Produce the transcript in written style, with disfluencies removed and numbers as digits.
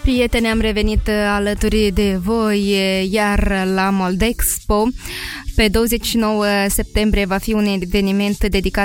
Prieteni, am revenit alături de voi iar la Moldexpo. Pe 29 septembrie va fi un eveniment dedicat